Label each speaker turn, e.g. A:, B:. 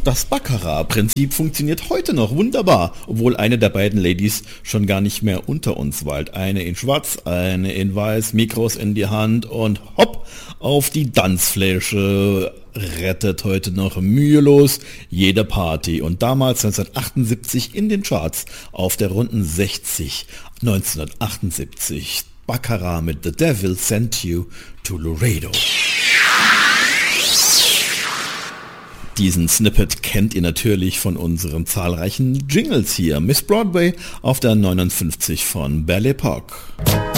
A: Das Baccarat-Prinzip funktioniert heute noch wunderbar, obwohl eine der beiden Ladies schon gar nicht mehr unter uns weilt. Eine in schwarz, eine in weiß, Mikros in die Hand und hopp auf die Tanzfläche. Rettet heute noch mühelos jede Party. Und damals 1978 in den Charts auf der runden 60. 1978 Baccarat mit The Devil Sent You to Laredo. Diesen Snippet kennt ihr natürlich von unseren zahlreichen Jingles hier. Miss Broadway auf der 59 von Belle Epoque.